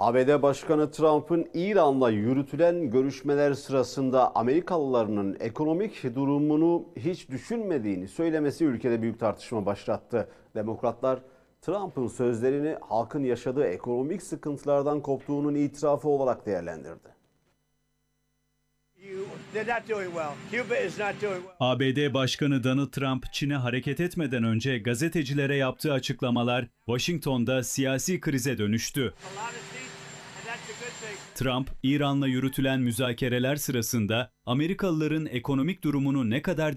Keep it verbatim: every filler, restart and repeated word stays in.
A B D Başkanı Trump'ın İran'la yürütülen görüşmeler sırasında Amerikalılarının ekonomik durumunu hiç düşünmediğini söylemesi ülkede büyük tartışma başlattı. Demokratlar Trump'ın sözlerini halkın yaşadığı ekonomik sıkıntılardan koptuğunun itirafı olarak değerlendirdi. A B D Başkanı Donald Trump, Çin'e hareket etmeden önce gazetecilere yaptığı açıklamalar Washington'da siyasi krize dönüştü. Trump, İran'la yürütülen müzakereler sırasında Amerikalıların ekonomik durumunu ne kadar